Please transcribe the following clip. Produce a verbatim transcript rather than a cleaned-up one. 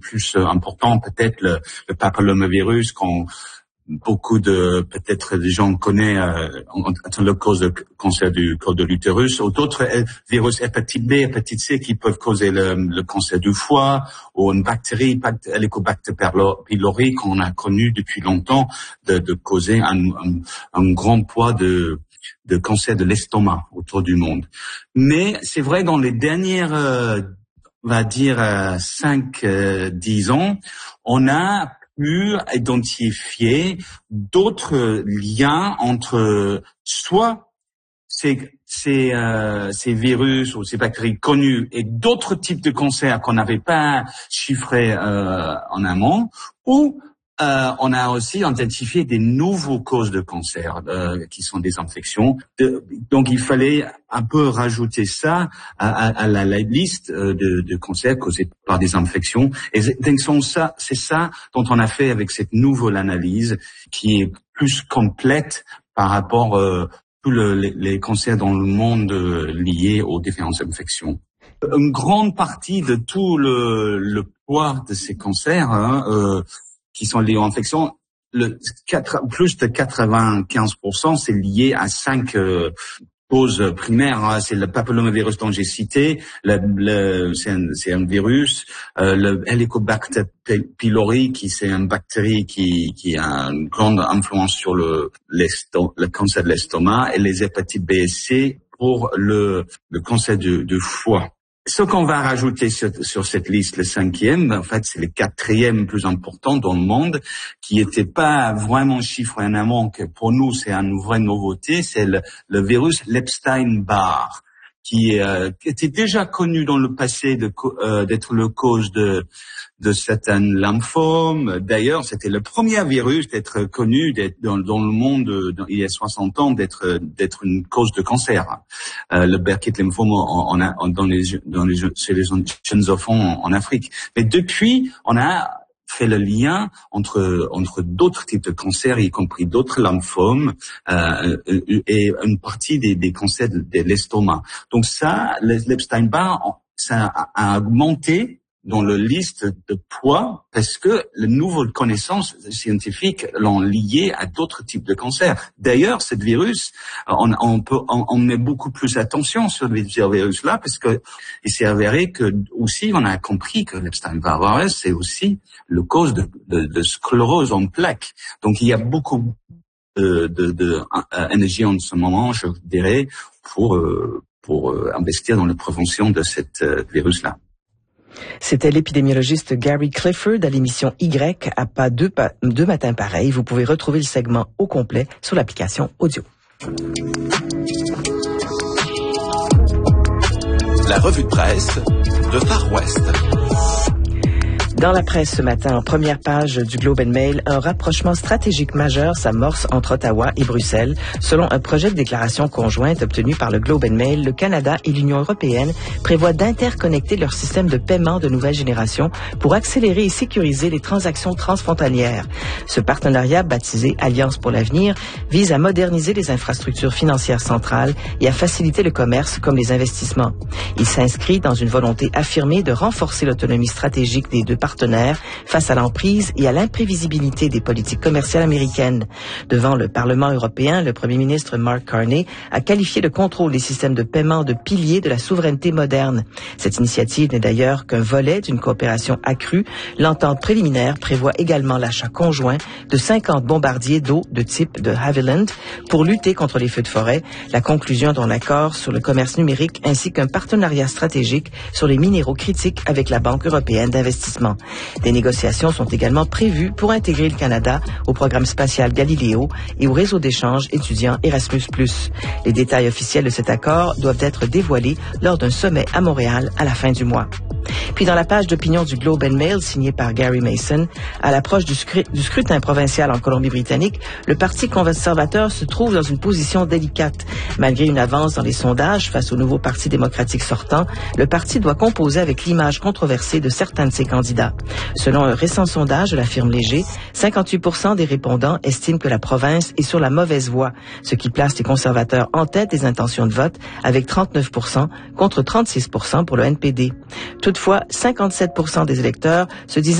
plus important, peut-être le, le papillomavirus, qu'on beaucoup de, peut-être des gens connaissent euh, en, en la cause de cancer du col de l'utérus, ou d'autres euh, virus hépatite B, hépatite C qui peuvent causer le, le cancer du foie, ou une bactérie, Helicobacter pylori, qu'on a connu depuis longtemps, de, de causer un, un, un grand poids de, de cancer de l'estomac autour du monde. Mais c'est vrai, dans les dernières, euh, on va dire, euh, cinq, dix ans, on a pu identifier d'autres liens entre soit ces, ces, euh, ces virus ou ces bactéries connues et d'autres types de cancers qu'on n'avait pas chiffrés euh, en amont, ou Euh, on a aussi identifié des nouveaux causes de cancer euh, qui sont des infections. De, donc il fallait un peu rajouter ça à, à, à la, la liste de, de cancers causés par des infections. Et donc ça, c'est ça dont on a fait avec cette nouvelle analyse qui est plus complète par rapport euh, tous le, les, les cancers dans le monde euh, liés aux différentes infections. Une grande partie de tout le, le poids de ces cancers, hein, euh, qui sont liés aux infections, le quatre, plus de quatre-vingt-quinze pour cent, c'est lié à cinq euh, causes primaires. Hein. C'est le papillomavirus dont j'ai cité, le, le, c'est, un, c'est un virus, euh, le Helicobacter pylori, qui c'est une bactérie qui, qui a une grande influence sur le, le cancer de l'estomac, et les hépatites B et C pour le, le cancer du, du foie. Ce qu'on va rajouter sur, sur cette liste, le cinquième, en fait, c'est le quatrième plus important dans le monde, qui n'était pas vraiment chiffré en amont, que pour nous, c'est une vraie nouveauté, c'est le, le virus Epstein-Barr, qui, euh, qui était déjà connu dans le passé de, euh, d'être le cause de, de certains lymphomes. D'ailleurs, c'était le premier virus d'être connu d'être dans, dans le monde dans, il y a soixante ans d'être d'être une cause de cancer. Euh, le Burkitt lymphome en, en, en, dans les dans les chez les jeunes enfants en, en Afrique. Mais depuis, on a fait le lien entre entre d'autres types de cancers, y compris d'autres lymphomes euh, et une partie des, des cancers de, de l'estomac. Donc ça, l'Epstein-Barr, ça a augmenté dans la liste de poids parce que les nouvelles connaissances scientifiques l'ont lié à d'autres types de cancers. D'ailleurs, ce virus, on, on peut, on, on met beaucoup plus attention sur ce virus-là parce que il s'est avéré que aussi on a compris que l'Epstein-Barr virus c'est aussi le cause de, de, de sclérose en plaques. Donc il y a beaucoup de, de, de euh, énergie en ce moment, je dirais, pour euh, pour euh, investir dans la prévention de ce euh, virus-là. C'était l'épidémiologiste Gary Clifford à l'émission Y à pas deux, pa- deux matins pareils. Vous pouvez retrouver le segment au complet sur l'application audio. La revue de presse de Far West. Dans la presse ce matin, en première page du Globe and Mail, un rapprochement stratégique majeur s'amorce entre Ottawa et Bruxelles. Selon un projet de déclaration conjointe obtenu par le Globe and Mail, le Canada et l'Union européenne prévoient d'interconnecter leur système de paiement de nouvelle génération pour accélérer et sécuriser les transactions transfrontalières. Ce partenariat, baptisé Alliance pour l'avenir, vise à moderniser les infrastructures financières centrales et à faciliter le commerce comme les investissements. Il s'inscrit dans une volonté affirmée de renforcer l'autonomie stratégique des deux partenaires face à l'emprise et à l'imprévisibilité des politiques commerciales américaines. Devant le Parlement européen, le premier ministre Mark Carney a qualifié le contrôle des systèmes de paiement de pilier de la souveraineté moderne. Cette initiative n'est d'ailleurs qu'un volet d'une coopération accrue. L'entente préliminaire prévoit également l'achat conjoint de cinquante bombardiers d'eau de type de Havilland pour lutter contre les feux de forêt, la conclusion d'un accord sur le commerce numérique ainsi qu'un partenariat stratégique sur les minéraux critiques avec la Banque européenne d'investissement. Des négociations sont également prévues pour intégrer le Canada au programme spatial Galileo et au réseau d'échange étudiants Erasmus plus. Les détails officiels de cet accord doivent être dévoilés lors d'un sommet à Montréal à la fin du mois. Puis dans la page d'opinion du Globe and Mail signée par Gary Mason, à l'approche du, scru- du scrutin provincial en Colombie-Britannique, le Parti conservateur se trouve dans une position délicate. Malgré une avance dans les sondages face au nouveau Parti démocratique sortant, le parti doit composer avec l'image controversée de certains de ses candidats. Selon un récent sondage de la firme Léger, cinquante-huit pour cent des répondants estiment que la province est sur la mauvaise voie, ce qui place les conservateurs en tête des intentions de vote avec trente-neuf pour cent contre trente-six pour cent pour le N P D. Toutefois, cinquante-sept pour cent des électeurs se disent